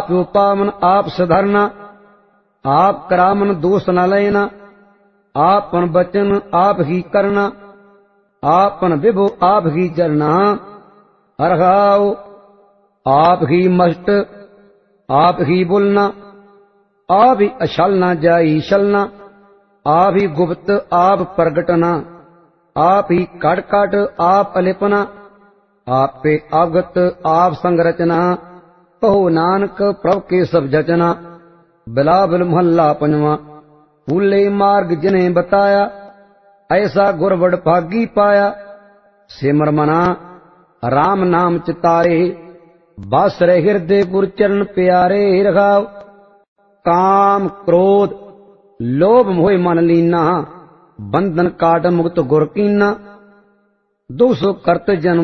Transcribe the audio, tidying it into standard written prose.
आप उपावन आप सधरना, आप करामन दोष न लेना, आपन बचन आप ही करना, आपन विभु आप ही जरना। हरहाओ आप ही मस्ट आप ही बोलना, आप ही अछलना जाई छलना, आप ही गुप्त आप प्रगटना, आप ही कट कट आप अलिपना, आप पे अवगत आप संगरचना। कहो नानक प्रभ के सब जचना, बिलावल महल्ला पंजवा। फूले मार्ग जिन्हें बताया, ऐसा गुरबड़ भागी पाया। सिमर मना राम नाम चितारे, बस रहे हृदय गुर चरण प्यारे। रघाव काम क्रोध लोभ मोह मन लीना, बंधन काट मुक्त गुर कीना। 200 करत जन्म